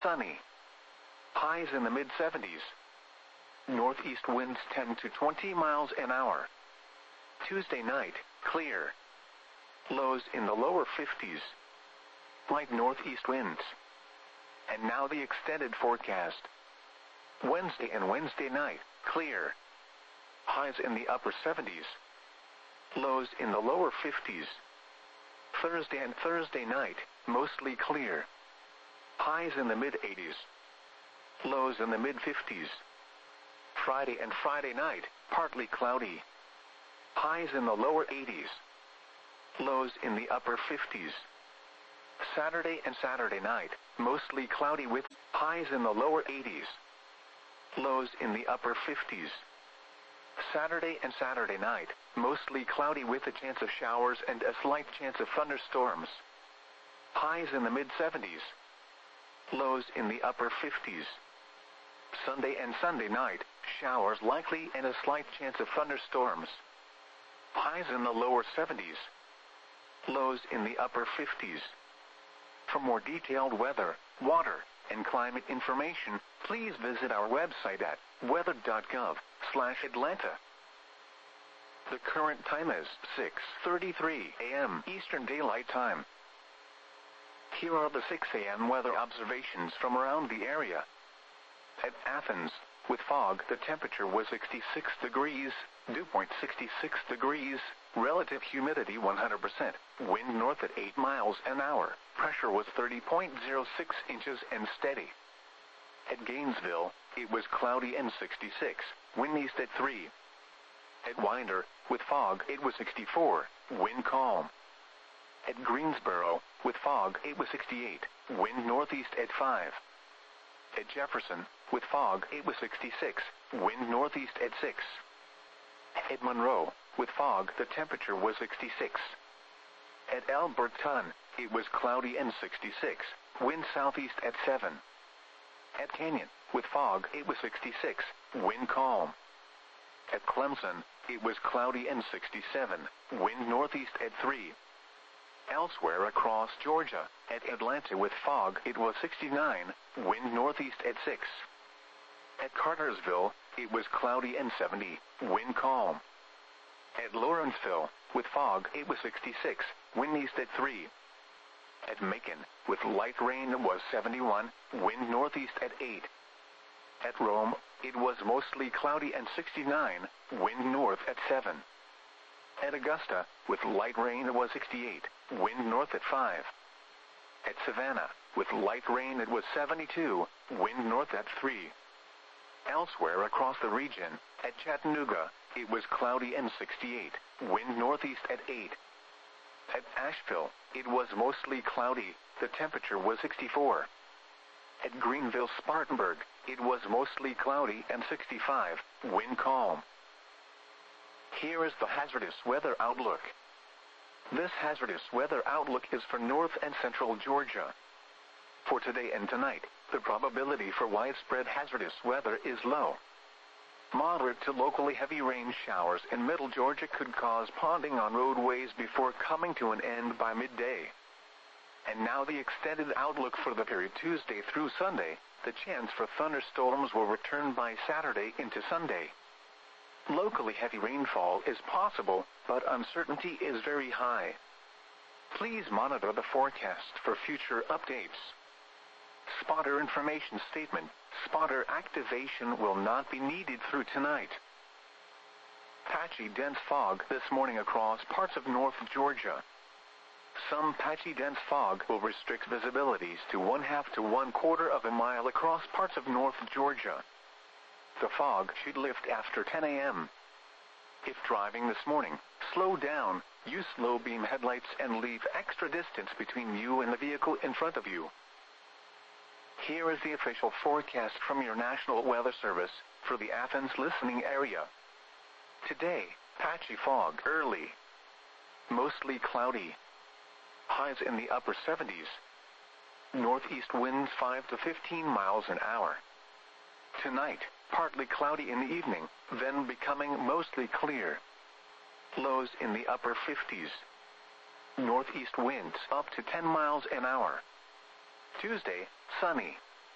sunny. Highs in the mid-70s. Northeast winds 10 to 20 miles an hour. Tuesday night, clear. Lows in the lower 50s. Light northeast winds. And now the extended forecast. Wednesday and Wednesday night, clear. Highs in the upper 70s. Lows in the lower 50s. Thursday and Thursday night, mostly clear. Highs in the mid-80s. Lows in the mid-50s. Friday and Friday night, partly cloudy. Highs in the lower 80s. Lows in the upper 50s. Saturday and Saturday night, mostly cloudy with highs in the lower 80s. Lows in the upper 50s. Saturday and Saturday night, mostly cloudy with a chance of showers and a slight chance of thunderstorms. Highs in the mid-70s. Lows in the upper 50s. Sunday and Sunday night, showers likely and a slight chance of thunderstorms. Highs in the lower 70s. Lows in the upper 50s. For more detailed weather, water, and climate information, please visit our website at weather.gov/Atlanta. The current time is 6:33 a.m. Eastern Daylight Time. Here are the 6 a.m. weather observations from around the area. At Athens, with fog, the temperature was 66 degrees, dew point 66 degrees, relative humidity 100%, wind north at 8 miles an hour, pressure was 30.06 inches and steady. At Gainesville, it was cloudy and 66, wind east at 3. At Winder, with fog, it was 64, wind calm. At Greensboro, with fog, it was 68, wind northeast at 5. At Jefferson, with fog, it was 66, wind northeast at 6. At Monroe, with fog, the temperature was 66. At Alberton, it was cloudy and 66, wind southeast at 7. At Canyon, with fog, it was 66, wind calm. At Clemson, it was cloudy and 67, wind northeast at 3. Elsewhere across Georgia, at Atlanta with fog, it was 69, wind northeast at 6. At Cartersville, it was cloudy and 70, wind calm. At Lawrenceville, with fog, it was 66, wind east at 3. At Macon, with light rain, it was 71, wind northeast at 8. At Rome, it was mostly cloudy and 69, wind north at 7. At Augusta, with light rain, it was 68, wind north at 5. At Savannah, with light rain, it was 72, wind north at 3. Elsewhere across the region, at Chattanooga, it was cloudy and 68, wind northeast at 8. At Asheville, it was mostly cloudy, the temperature was 64. At Greenville-Spartanburg, it was mostly cloudy and 65, wind calm. Here is the hazardous weather outlook. This hazardous weather outlook is for north and central Georgia. For today and tonight, the probability for widespread hazardous weather is low. Moderate to locally heavy rain showers in middle Georgia could cause ponding on roadways before coming to an end by midday. And now the extended outlook for the period Tuesday through Sunday, the chance for thunderstorms will return by Saturday into Sunday. Locally heavy rainfall is possible, but uncertainty is very high. Please monitor the forecast for future updates. Spotter information statement. Spotter activation will not be needed through tonight. Patchy dense fog this morning across parts of North Georgia. Some patchy dense fog will restrict visibilities to 1/2 to 1/4 of a mile across parts of North Georgia. The fog should lift after 10 a.m. If driving this morning, slow down, use low beam headlights and leave extra distance between you and the vehicle in front of you. Here is the official forecast from your National Weather Service for the Athens listening area. Today, patchy fog early. Mostly cloudy. Highs in the upper 70s. Northeast winds 5 to 15 miles an hour. Tonight, partly cloudy in the evening, then becoming mostly clear. Lows in the upper 50s. Northeast winds up to 10 miles an hour. Tuesday, sunny.